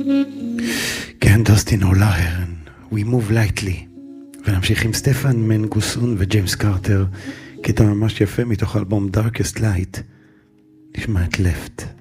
כן, דוסטין אולהרן, We Move Lightly. ונמשיך עם סטפן מנגוסון וג'יימס קארטר, קטע ממש יפה מתוך אלבום Darkest Light. נשמע את Left.